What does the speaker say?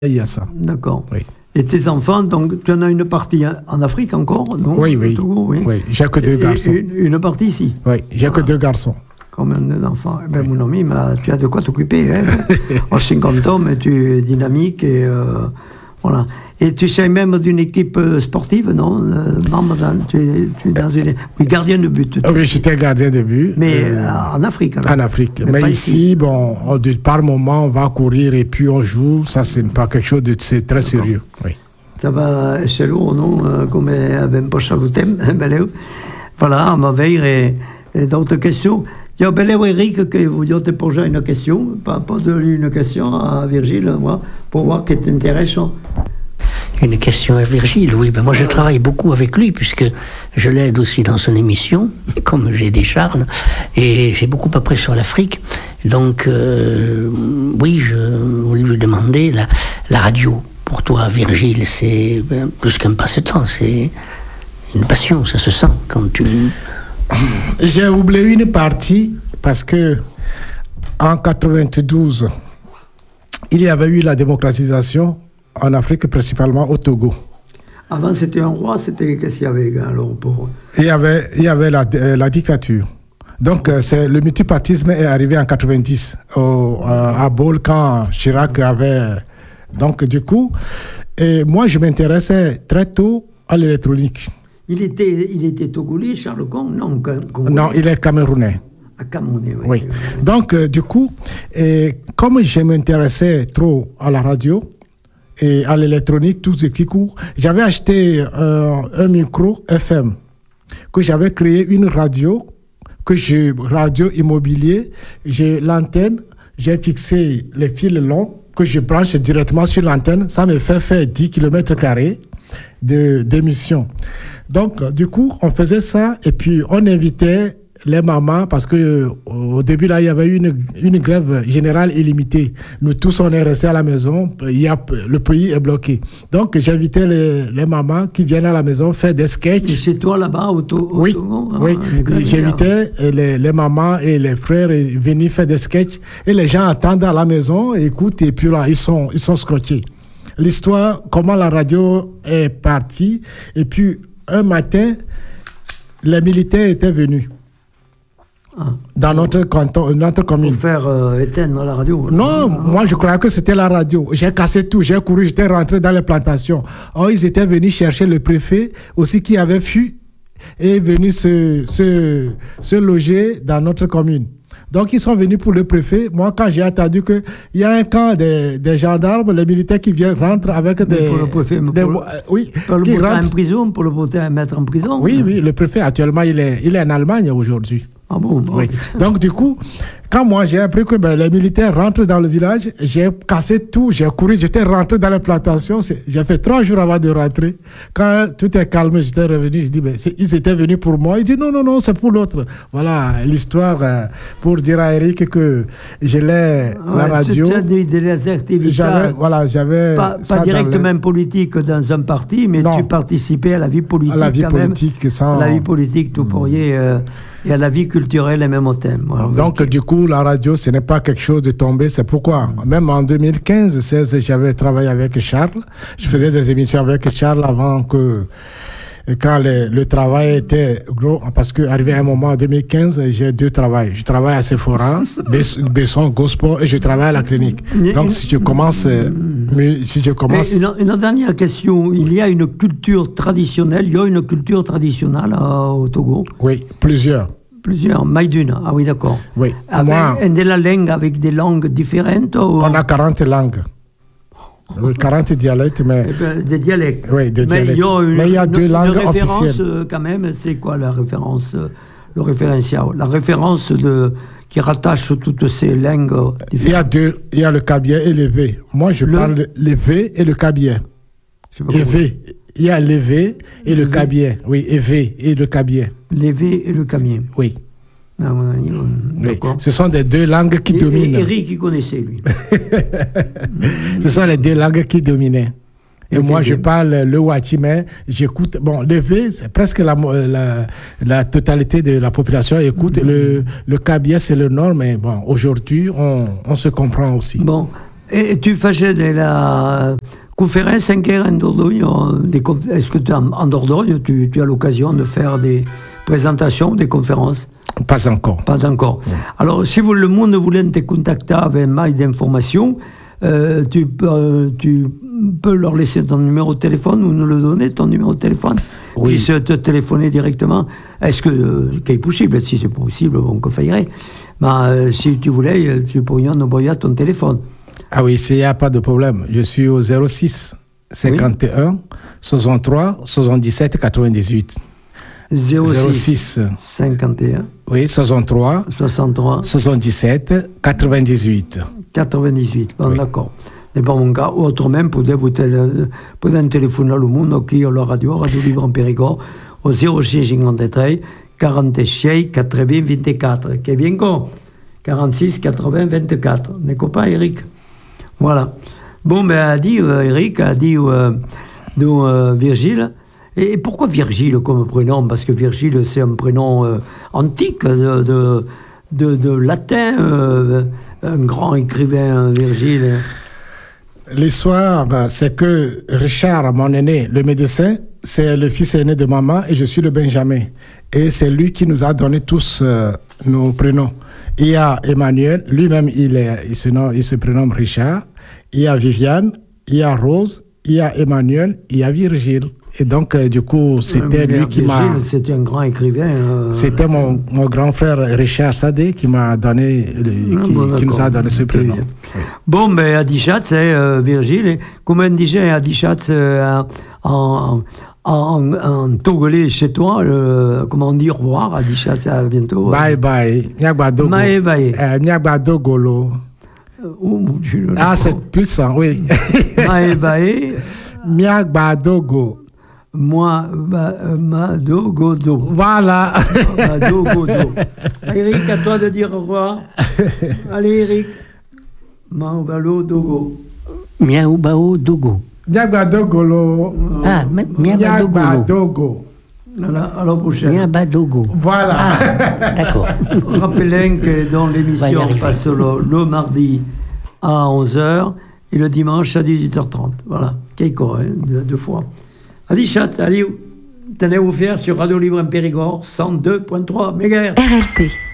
il y a ça. D'accord. Oui. Et tes enfants, donc tu en as une partie en Afrique encore, non? Oui, oui. Togo, oui. Oui, j'ai que deux garçons. Une partie ici. Oui, j'ai que deux garçons. Combien d'enfants? Ben, mon ami, tu as de quoi t'occuper. Hein? En 50 ans, mais tu es dynamique et voilà. Et tu sais même d'une équipe sportive, non? Tu es dans une... Oui, gardien de but. Oui, j'étais gardien de but. Mais en Afrique, alors. En Afrique. Mais ici, bon, par moment, on va courir et puis on joue. Ça, c'est pas quelque chose de très sérieux. Oui. Ça va, c'est lourd, non? Comme ben pas salutem, voilà, ma veille et d'autres questions. Il y a Beleu Eric que vous te posez une question, pas de une question à Virgile, moi, pour voir qu'est intéressant. Une question à Virgile, oui. Ben moi, je travaille beaucoup avec lui, puisque je l'aide aussi dans son émission, comme j'ai des Charles, et j'ai beaucoup appris sur l'Afrique. Donc, oui, je voulais lui demander, la radio, pour toi, Virgile, c'est plus qu'un passe-temps, c'est une passion, ça se sent quand tu... J'ai oublié une partie, parce que en 92, il y avait eu la démocratisation en Afrique, principalement au Togo. Avant, c'était un roi, qu'est-ce qu'il y avait alors pour... Il y avait la dictature. Donc, le multipartisme est arrivé en 90, à Bôle, quand Chirac avait... Donc, du coup, et moi, je m'intéressais très tôt à l'électronique. Il était togolais, Charles Kong? Non, non, il est camerounais. Camerounais, oui. Donc, du coup, comme je m'intéressais trop à la radio, et à l'électronique, tous ces petits cours, j'avais acheté un micro FM, que j'avais créé une radio, radio immobilier, j'ai l'antenne, j'ai fixé les fils longs, que je branche directement sur l'antenne, ça me fait faire 10 km² d'émission. Donc, du coup, on faisait ça, et puis on invitait les mamans, parce que au début là il y avait eu une grève générale illimitée. Nous tous on est restés à la maison, le pays est bloqué. Donc j'invitais les mamans qui viennent à la maison faire des sketchs. Et chez toi là-bas au Togo? Oui, oui. J'invitais les mamans et les frères venir faire des sketchs et les gens attendent à la maison, écoutent et puis là ils sont scotchés. L'histoire, comment la radio est partie, et puis un matin les militaires étaient venus. Dans notre canton, notre commune. Pour faire éteindre la radio? Non, moi je croyais que c'était la radio. J'ai cassé tout, j'ai couru, j'étais rentré dans les plantations. Oh, ils étaient venus chercher le préfet aussi qui avait fui et est venu se loger dans notre commune. Donc ils sont venus pour le préfet. Moi, quand j'ai attendu qu'il y a un camp des gendarmes, les militaires qui viennent rentrent avec des... Pour le préfet, oui, pour le mettre en prison, pour le mettre en prison. Oui, oui, le préfet actuellement il est en Allemagne aujourd'hui. Ah bon, oui. Donc du coup, quand moi j'ai appris que les militaires rentrent dans le village, j'ai cassé tout, j'ai couru, j'étais rentré dans les plantations. J'ai fait 3 jours avant de rentrer. Quand tout est calme, j'étais revenu, je dis, ils étaient venus pour moi. Il dit, non, c'est pour l'autre. Voilà l'histoire pour dire à Eric que je l'ai, la radio. Tu as des activités. J'avais pas directement politique dans un parti, mais tu participais à la vie politique. À la vie politique, à la vie politique, tout pourriez... et à la vie culturelle et même au thème. Voilà. Donc, du coup, la radio, ce n'est pas quelque chose de tombé. C'est pourquoi, même en 2015-16, j'avais travaillé avec Charles. Je faisais des émissions avec Charles avant que... Quand le travail était gros, parce qu'arrivé à un moment en 2015, j'ai 2 travails. Je travaille à Sephora, Besson, Gosport, et je travaille à la clinique. Donc, si je commence... Une dernière question. Il y a une culture traditionnelle. Il y a une culture traditionnelle au Togo? Oui, plusieurs. Maïdune, ah oui, d'accord. Oui. Avec des langues différentes? On a 40 langues. Oui, 40 dialectes, mais... Des dialectes. Oui, des dialectes. Mais il y a 2 langues officielles. Quand même, c'est quoi la référence, le référentiel? La référence qui rattache toutes ces langues différentes. Il y a le kabye et le V. Moi, je parle le V et le kabye. Il y a le V et le kabye. Oui, et V et le kabye. Le V et le kabye. Oui. Oui. Ce sont les 2 langues qui dominent. Eric, qui connaissait, lui. Ce sont les 2 langues qui dominaient. Et moi, je parle le Wachi, mais j'écoute... Bon, le V, c'est presque la totalité de la population écoute. Le kabye, c'est le nord, mais bon, aujourd'hui, on se comprend aussi. Bon, Et tu faisais de la conférence en Dordogne. Est-ce que en Dordogne, tu as l'occasion de faire des présentations, des conférences? Pas encore. Pas encore. Ouais. Alors, si le monde voulait te contacter avec maille d'informations, tu peux leur laisser ton numéro de téléphone ou nous le donner, ton numéro de téléphone. Oui. Ils se te téléphoner directement. Est-ce que c'est possible? Si c'est possible, on ferait. Mais si tu voulais, tu pourrais nous envoyer ton téléphone. Ah oui, il n'y a pas de problème. Je suis au 06 51 63 77 98. 06 51. Oui, 63 77 98. 98, bon, oui. D'accord. Et par mon cas, autrement, vous pouvez téléphoner au monde qui a la Radio Libre en Périgord, au 06 53 46 80 24. Qui est bien con? 46 80 24. N'est-ce pas, Eric? Voilà. Bon, ben, a dit Eric, a dit Virgile. Et pourquoi Virgile comme prénom? Parce que Virgile, c'est un prénom antique de latin, un grand écrivain, Virgile. L'histoire, c'est que Richard, mon aîné, le médecin, c'est le fils aîné de maman et je suis le Benjamin. Et c'est lui qui nous a donné tous nos prénoms. Il y a Emmanuel, lui-même, il se prénomme Richard. Il y a Viviane, il y a Rose, il y a Emmanuel, il y a Virgile. Et donc, du coup, c'était lui qui m'a... C'était un grand écrivain. C'était mon grand frère Richard Sadé qui m'a donné, qui nous a donné ce prénom. Bon, mais Adichat, c'est Virgile. Comment disait Adichat en togolais chez toi, comment on dit au revoir, Adichat, à bientôt. Bye bye. Nyagbadogo. Maevae. Nyagbadogo. Ah, c'est puissant, oui. Maevae. Nyagbadogo. Moi, Madogodo. Voilà. Madogodo. Eric, à toi de dire au revoir. Allez, Eric. Maobalo Dogo. Miaoubao Dogo. Nyagbadogo. Ah, Nyagbadogo. Voilà, à la prochaine. Miabadogo. Voilà. Ah, d'accord. Rappelez que dans l'émission passe le mardi à 11h et le dimanche à 18h30. Voilà. Keiko, hein, deux fois. Adichat, allez, tenez-vous fiers sur Radio Libre en Périgord, 102.3 MHz. RLP.